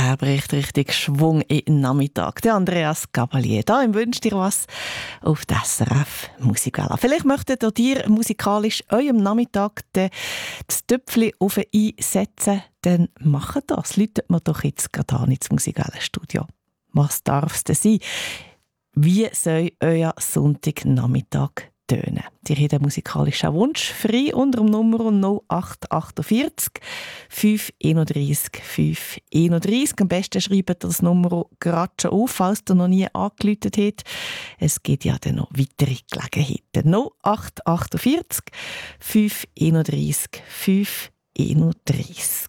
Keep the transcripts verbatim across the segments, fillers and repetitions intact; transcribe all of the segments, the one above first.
Er bringt richtig Schwung in den Nachmittag. Der Andreas Gabalier. Da im Wünsch dir was auf der S R F Musikwelle. Vielleicht möchtet ihr dir musikalisch eurem Nachmittag das Töpfchen auf einsetzen. Dann macht das. Läutet mir doch jetzt gerade an ins Musikwelle-Studio. Was darf es denn sein? Wie soll euer Sonntagnachmittag tönen? Ihr habt einen musikalischen Wunsch frei unter dem Nummer null acht achtundvierzig fünf einunddreißig fünf einunddreißig. Am besten schreibt ihr das Nummer gerade schon auf, falls ihr noch nie angerufen habt. Es gibt ja dann noch weitere Gelegenheiten. null acht achtundvierzig fünf einunddreißig fünf einunddreißig.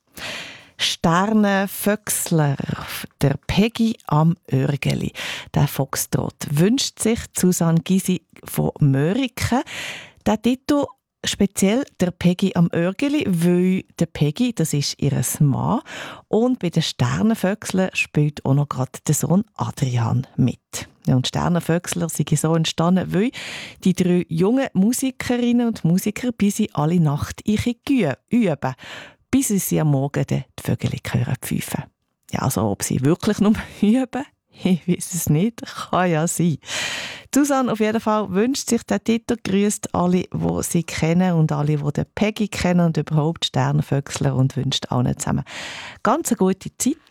Sternenvöxler, der Peggy am Örgeli. Der Foxtrot wünscht sich Susanne Gysi von Mörike. Der Titel speziell der Peggy am Örgeli, weil der Peggy, das ist ihr Mann, und bei den Sternenvöxlern spielt auch noch gerade der Sohn Adrian mit. Ja, und Sternenvöxler sind so entstanden, weil die drei jungen Musikerinnen und Musiker bis sie alle Nacht ihre Kühe üben, bis sie am Morgen die Vögel hören pfeifen. Ja, also ob sie wirklich nur üben, ich weiß es nicht, kann ja sein. Susanne auf jeden Fall wünscht sich den Titel, grüßt alle, die sie kennen und alle, die den Peggy kennen und überhaupt Sternenvöxler, und wünscht allen zusammen ganz eine gute Zeit